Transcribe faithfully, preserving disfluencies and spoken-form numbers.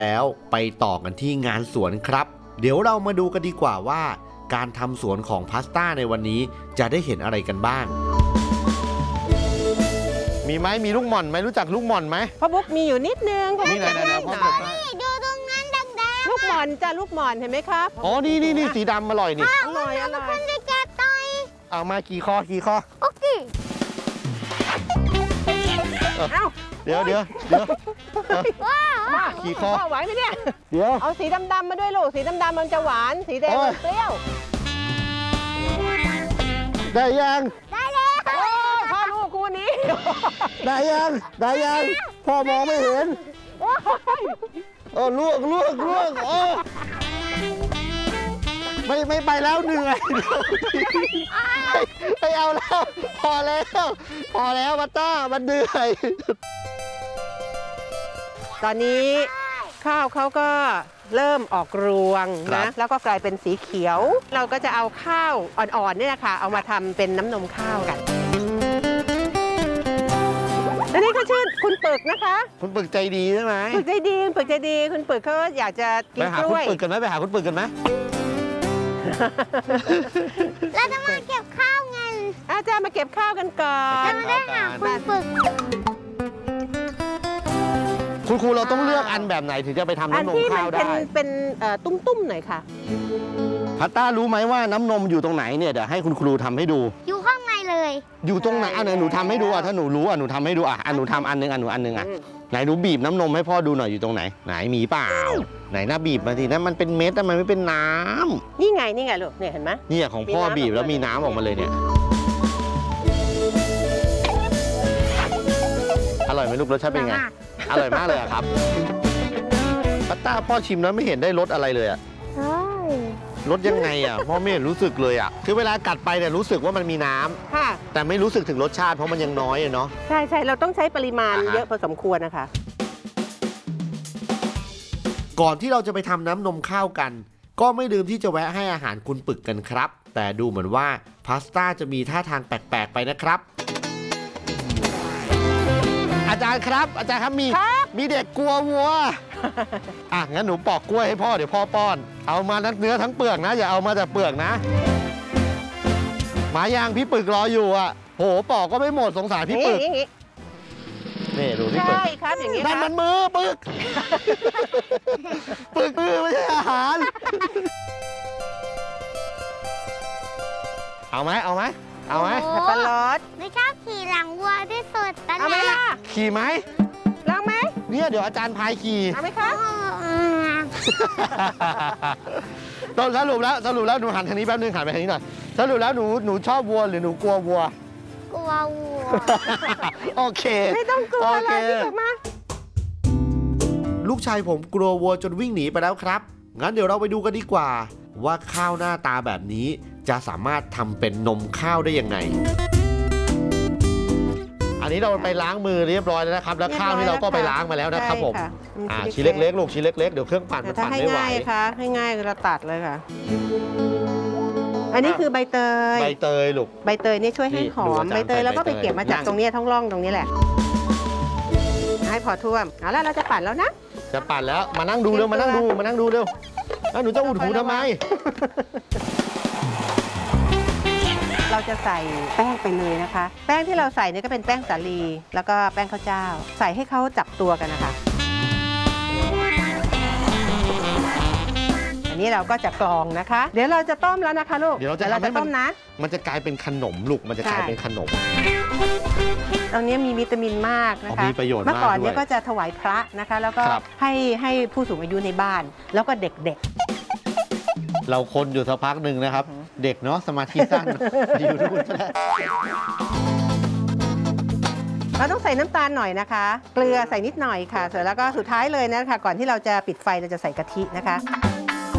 แล้วไปต่อกันที่งานสวนครับเดี๋ยวเรามาดูกันดีกว่าว่าการทำสวนของพาสต้าในวันนี้จะได้เห็นอะไรกันบ้างมีไหมมีลูกหม่อนไหมรู้จักลูกหม่อนไหมพ่อบุ๊กมีอยู่นิดนึงนี่ไหนไหนพ่อบุ๊กดูตรงนั้นแดงๆลูกหม่อนจ้ะลูกหม่อนเห็นไหมครับอ๋อนี่นี่นี่สีดำอร่อยนี่อร่อยอร่อยคนจะแกะต่อยเอามากี่ข้อกี่ข้อโอเคเดี๋ยวเดี๋ยวเดี๋ยวว้าวกี่ข้อไหวไหมเนี่ยเดี๋ยวเอาสีดำๆมาด้วยลูกสีดำๆมันจะหวานสีแดงมันเปรี้ยวได้ยังได้แล้วพ่อลูกคู่นี้ได้ยังได้ยังพ่อมองไม่เห็นโอ้ลวกลวกลวกโอ้ไม่ไม่ไปแล้วเหนื่อยไม่เอาแล้วพอแล้วพอแล้วมาต้ามันเหนื่อยตอนนี้ข้าวเขาก็เริ่มออกรวงนะแล้วก็กลายเป็นสีเขียวเราก็จะเอาข้าวอ่อนๆนี่แหละค่ะเอามาทำเป็นน้ำนมข้าวกันและนี่ก็ชื่อคุณปึกนะคะคุณปึกใจดีใช่ไหมปึกใจดีคุณปึกใจดีคุณปึกเขาอยากจะกินกล้วยไปหาคุณปึกกันไหมไปหาคุณปึกกันไหมเราจะมาเก็บข้าวไงอาจารย์มาเก็บข้าวกันก่อนเราได้หาคุณปึกคุณครูเราต้องเลือกอันแบบไหนถึงจะไปทำน้ำนมข้าวได้อันที่มันเป็นตุ้มๆหน่อยค่ะพัตต้ารู้ไหมว่าน้ำนมอยู่ตรงไหนเนี่ยเดี๋ยวให้คุณครูทำให้ดูอยู่ข้างในเลยอยู่ตรงไหนอันไหนหนูทำให้ดูอ่ะถ้าหนูรู้อ่ะหนูทำให้ดูอ่ะอันหนูทำอันนึงอันหนูอันนึงอ่ะไหนหนูบีบน้ำนมให้พ่อดูหน่อยอยู่ตรงไหนไหนมีเปล่าไหนน่าบีบมาทีนั้นมันเป็นเม็ดแต่มันไม่เป็นน้ำนี่ไงนี่ไงลูกเนี่ยเห็นไหมนี่ของพ่อบีบแล้วมีน้ำออกมาเลยเนี่ยอร่อยไหมลูกรสชาติเป็นไงอร่อยมากเลยอะครับพัตต้าพ่อชิมแล้วไม่เห็นได้รสอะไรเลยอะรสยังไงอะพ่อไม่เห็นรู้สึกเลยอะคือเวลากัดไปเนี่ยรู้สึกว่ามันมีน้ำค่ะแต่ไม่รู้สึกถึงรสชาติเพราะมันยังน้อยเนาะใช่ใช่เราต้องใช้ปริมาณเยอะพอสมควรนะคะก่อนที่เราจะไปทำน้ำนมข้าวกันก็ไม่ลืมที่จะแวะให้อาหารคุณปึกกันครับแต่ดูเหมือนว่าพาสต้าจะมีท่าทางแปลกๆไปนะครับอาจารย์ครับอาจารย์ครับมีมีเด็กกลัววัวอ่ะงั้นหนูปอกกล้วยให้พ่อเดี๋ยวพ่อป้อนเอามาทั้งเนื้อทั้งเปลือกนะอย่าเอามาแต่เปลือกนะหมายางพี่ปึกรออยู่อ่ะโหปอกก็ไม่หมดสงสารพี่ปึกนี่ดูพี่ปึกใช่ครับอย่างนี้นั่นมันมือปึกปึกมือไม่ใช่อาหารเอาไหมเอาไหมเอาไหมปลาลอดไม่ชอบขี่หลังวัวที่สุดเอาไหมล่ะขี่ไหมลองไหมเนี่ยเดี๋ยวอาจารย์พายขี่เอาไหมคะตอนสรุปแล้วสรุปแล้วหนูหันทางนี้แป๊บนึงหันไปทางนี้หน่อยสรุปแล้วหนูหนูชอบวัวหรือหนูกลัววัวกลัววัวโอเคไม่ต้องกลัวเลยที่สุดมาลูกชายผมกลัววัวจนวิ่งหนีไปแล้วครับงั้นเดี๋ยวเราไปดูกันดีกว่าว่าข้าวหน้าตาแบบนี้จะสามารถทำเป็นนมข้าวได้ยังไงอันนี้เราไปล้างมือเรียบร้อยแล้วนะครับแล้วข้าวนี่เราก็ไปล้างมาแล้วนะครับผมอ่าชิ้นเล็กๆลูกชิ้นเล็กๆเดี๋ยวเครื่องปั่นมันปั่นไม่ไหวให้ง่ายค่ะให้ง่ายเราตัดเลยค่ะอันนี้คือใบเตยใบเตยลูกใบเตยนี่ช่วยให้หอมใบเตยแล้วก็ไปเก็บมาจากตรงนี้ท้องร่องตรงนี้แหละให้พอท่วมเอาแล้วเราจะปั่นแล้วนะจะปั่นแล้วมานั่งดูเร็วมานั่งดูมานั่งดูเร็วแล้วหนูจะอุดหูทำไมเราจะใส่แป้งไปเลยนะคะแป้งที่เราใส่เนี่ยก็เป็นแป้งสาลีแล้วก็แป้งข้าวเจ้าใส่ให้เขาจับตัวกันนะคะอันนี้เราก็จะกรองนะคะเดี๋ยวเราจะต้มแล้วนะคะลูกเดี๋ยวเราจะต้มนะมันจะกลายเป็นขนมลูกมันจะกลายเป็นขนมตรงนี้มีวิตามินมากนะคะมีประโยชน์มากเมื่อก่อนเนี่ยก็จะถวายพระนะคะแล้วก็ให้ให้ผู้สูงอายุในบ้านแล้วก็เด็กๆเราคนอยู่สักพักหนึ่งนะครับเด็กเนาะสมาธิสั้นอยู่ทุกคนเราต้องใส่น้ำตาลหน่อยนะคะเกลือใส่นิดหน่อยค่ะเสร็จแล้วก็สุดท้ายเลยนะคะก่อนที่เราจะปิดไฟเราจะใส่กะทินะคะ